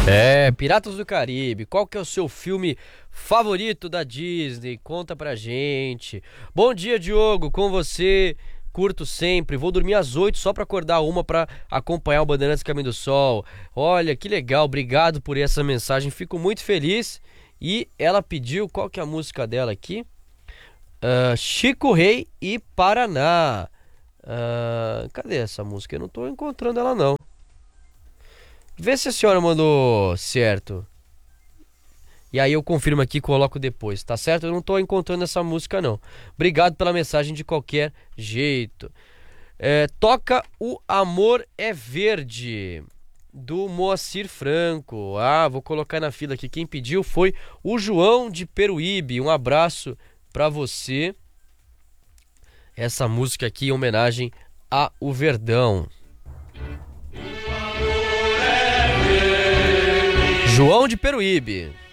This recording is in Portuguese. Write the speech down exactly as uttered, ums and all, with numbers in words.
É, Piratas do Caribe, qual que é o seu filme favorito da Disney? Conta pra gente. Bom dia, Diogo, com você, curto sempre, vou dormir às oito só pra acordar uma pra acompanhar o Bandeirantes Caminho do Sol. Olha, que legal, obrigado por essa mensagem, fico muito feliz. E ela pediu, qual que é a música dela aqui? Ah, Chico Rei e Paraná. Ah, cadê essa música? Eu não tô encontrando ela não. Vê se a senhora mandou certo. E aí eu confirmo aqui e coloco depois, tá certo? Eu não tô encontrando essa música não. Obrigado pela mensagem de qualquer jeito. É, toca O Amor é Verde, do Moacir Franco. Ah, vou colocar na fila aqui. Quem pediu foi o João de Peruíbe. Um abraço pra você. Essa música aqui em homenagem a O Verdão. João de Peruíbe.